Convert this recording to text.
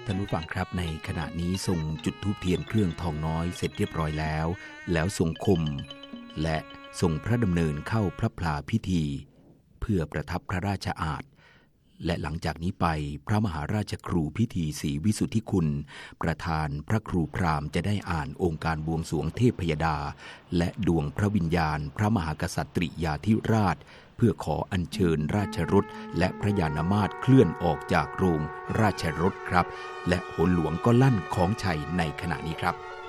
ท่านผู้ฟังครับในขณะนี้ทรงจุดธูปเทียนเครื่องทองน้อยเสร็จเรียบร้อยแล้วทรงคมและทรงพระดำเนินเข้าพระพลาพิธีเพื่อประทับพระราชอาสน์และหลังจากนี้ไปพระมหาราชครูพิธีศรีวิสุทธิคุณประธานพระครูพราหมณ์จะได้อ่านองค์การบวงสรวงเทพยดาและดวงพระวิญญาณพระมหากษัตริยาธิราชเพื่อขออัญเชิญราชรถและพระยานมาตรเคลื่อนออกจากโรงราชรถครับและโหนหลวงก็ลั่นของชัยในขณะนี้ครับ